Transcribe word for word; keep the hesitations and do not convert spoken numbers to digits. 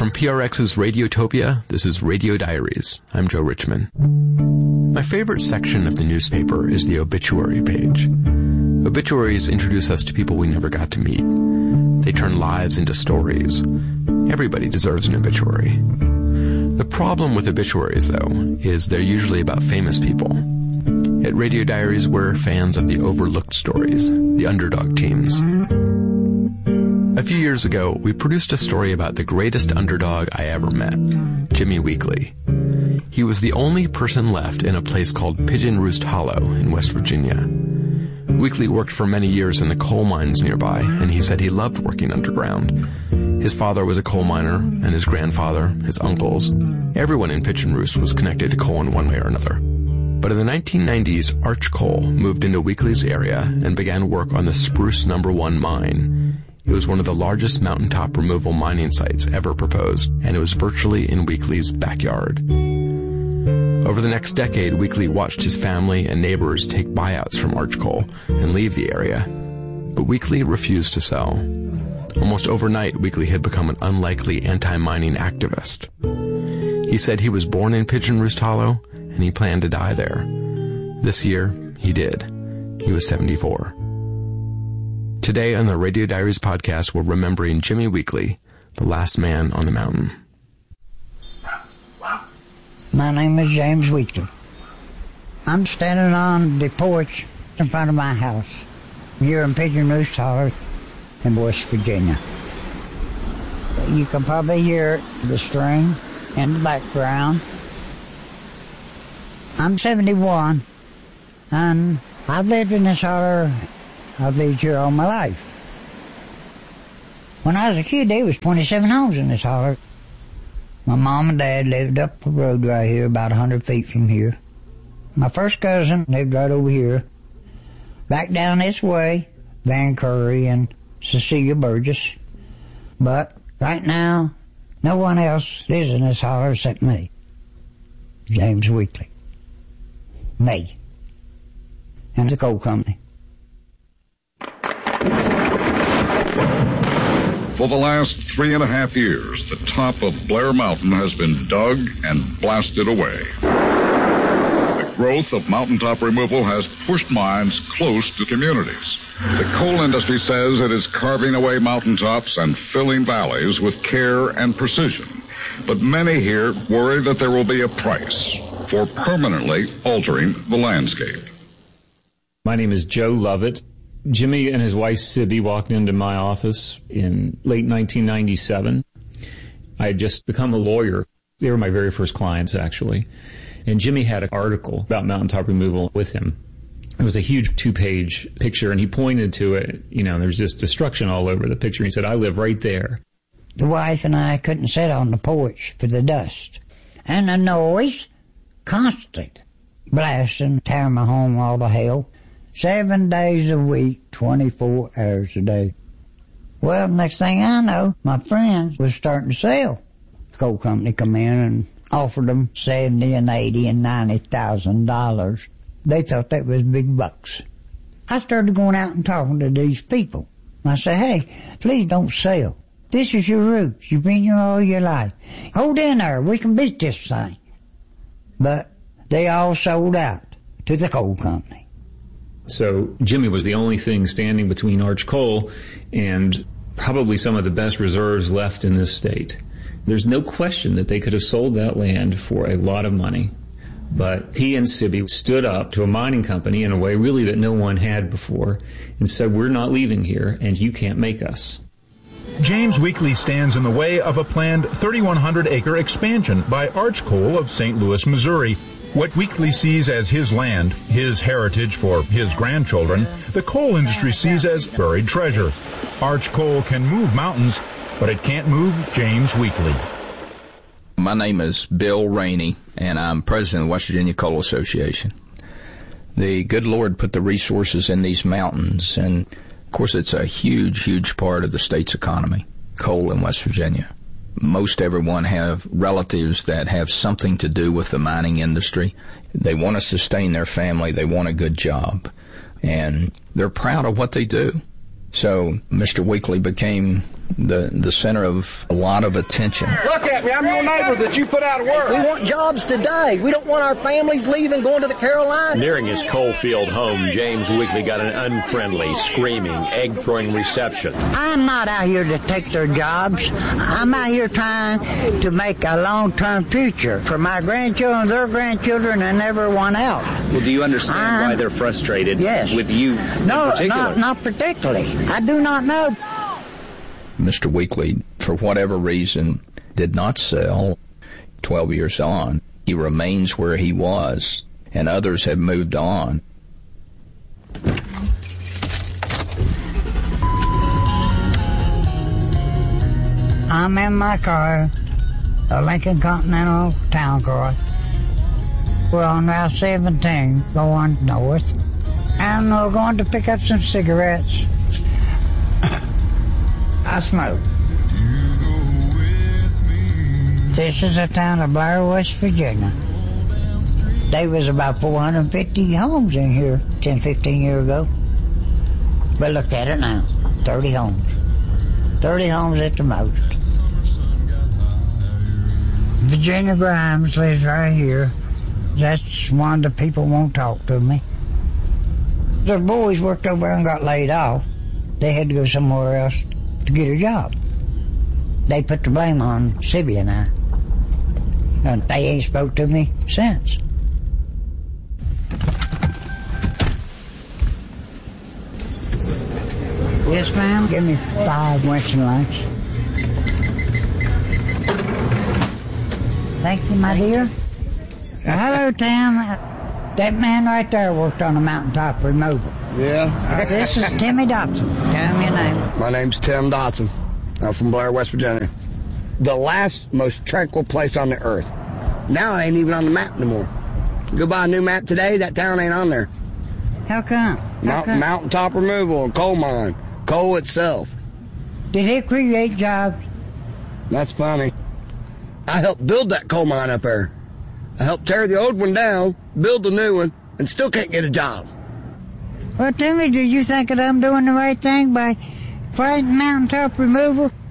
From P R X's Radiotopia, this is Radio Diaries. I'm Joe Richman. My favorite section of the newspaper is the obituary page. Obituaries introduce us to people we never got to meet. They turn lives into stories. Everybody deserves an obituary. The problem with obituaries, though, is they're usually about famous people. At Radio Diaries, we're fans of the overlooked stories, the underdog teams. A few years ago, we produced a story about the greatest underdog I ever met, Jimmy Weekley. He was the only person left in a place called Pigeon Roost Hollow in West Virginia. Weekley worked for many years in the coal mines nearby, and he said he loved working underground. His father was a coal miner, and his grandfather, his uncles. Everyone in Pigeon Roost was connected to coal in one way or another. But in the nineteen nineties, Arch Coal moved into Weekley's area and began work on the Spruce Number One mine. It was one of the largest mountaintop removal mining sites ever proposed, and it was virtually in Weekley's backyard. Over the next decade, Weekley watched his family and neighbors take buyouts from Arch Coal and leave the area. But Weekley refused to sell. Almost overnight, Weekley had become an unlikely anti-mining activist. He said he was born in Pigeon Roost Hollow, and he planned to die there. This year, he did. He was seventy-four. Today on the Radio Diaries podcast, we're remembering Jimmy Weekley, the last man on the mountain. My name is James Weekley. I'm standing on the porch in front of my house here in Pigeon Roost Hollow in West Virginia. You can probably hear the string in the background. I'm seventy-one, and I've lived in this holler. I've lived here all my life. When I was a kid, there was twenty-seven homes in this holler. My mom and dad lived up the road right here, about one hundred feet from here. My first cousin lived right over here. Back down this way, Van Curry and Cecilia Burgess. But right now, no one else lives in this holler except me. James Weekley. Me. And the coal company. For the last three and a half years, the top of Blair Mountain has been dug and blasted away. The growth of mountaintop removal has pushed mines close to communities. The coal industry says it is carving away mountaintops and filling valleys with care and precision. But many here worry that there will be a price for permanently altering the landscape. My name is Joe Lovett. Jimmy and his wife, Sibby, walked into my office in late nineteen ninety-seven. I had just become a lawyer. They were my very first clients, actually. And Jimmy had an article about mountaintop removal with him. It was a huge two-page picture, and he pointed to it. You know, there's just destruction all over the picture. He said, I live right there. The wife and I couldn't sit on the porch for the dust. And the noise, constant. Blasting, tearing my home all to hell. Seven days a week, twenty-four hours a day. Well, next thing I know, my friends was starting to sell. The coal company come in and offered them seventy and eighty and ninety thousand dollars. They thought that was big bucks. I started going out and talking to these people. I said, hey, please don't sell. This is your roots. You've been here all your life. Hold in there. We can beat this thing. But they all sold out to the coal company. So Jimmy was the only thing standing between Arch Coal and probably some of the best reserves left in this state. There's no question that they could have sold that land for a lot of money. But he and Sibby stood up to a mining company in a way really that no one had before and said, we're not leaving here and you can't make us. James Weekley stands in the way of a planned thirty-one hundred acre expansion by Arch Coal of Saint Louis, Missouri. What Weekley sees as his land, his heritage for his grandchildren, the coal industry sees as buried treasure. Arch Coal can move mountains, but it can't move James Weekley. My name is Bill Rainey, and I'm president of the West Virginia Coal Association. The good Lord put the resources in these mountains, and of course it's a huge, huge part of the state's economy, coal in West Virginia. Most everyone have relatives that have something to do with the mining industry. They want to sustain their family. They want a good job. And they're proud of what they do. So Mister Weekley became the the center of a lot of attention. Look at me, I'm your neighbor that you put out of work. We want jobs today. We don't want our families leaving, going to the Carolinas. Nearing his Coalfield home, James Weekly got an unfriendly, screaming, egg-throwing reception. I'm not out here to take their jobs. I'm out here trying to make a long-term future for my grandchildren, their grandchildren, and everyone else. Well, do you understand I'm, why they're frustrated yes. with you no, in particular? Not, not particularly. I do not know. Mister Weekly, for whatever reason, did not sell. Twelve years on, he remains where he was, and others have moved on. I'm in my car, a Lincoln Continental town car. We're on Route seventeen going north, and we're going to pick up some cigarettes. I smoke. This is the town of Blair, West Virginia. There was about four hundred fifty homes in here ten, fifteen years ago. But look at it now, thirty homes. thirty homes at the most. Virginia Grimes lives right here. That's one of the people won't talk to me. The boys worked over there and got laid off. They had to go somewhere else to get a job. They put the blame on Sibby and I. And they ain't spoke to me since. Yes, ma'am. Give me five Winston Lights. Thank you, my dear. Uh, hello, Tim. That man right there worked on the mountaintop removal. Yeah. This is Timmy Dotson. Tell him your name. My name's Tim Dotson. I'm from Blair, West Virginia. The last most tranquil place on the earth. Now it ain't even on the map anymore. You go buy a new map today, that town ain't on there. How come? How Mount, come? Mountaintop removal, coal mine, coal itself. Did it create jobs? That's funny. I helped build that coal mine up there. I helped tear the old one down, build a new one, and still can't get a job. Well, Timmy, do you think that I'm doing the right thing by fighting mountaintop removal?